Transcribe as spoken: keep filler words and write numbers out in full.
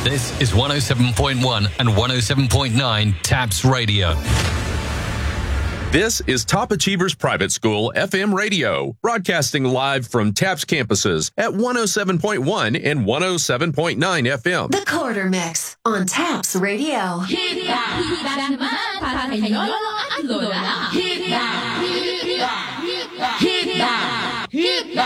This is one oh seven point one and one oh seven point nine TAPS Radio. This is Top Achievers Private School F M radio, broadcasting live from TAPS campuses at one oh seven point one and one oh seven point nine F M. The Quarter Mix on TAPS Radio. Hita! Hita naman para kay Lolo at Lola. Hita! Hita! Hita! Hita!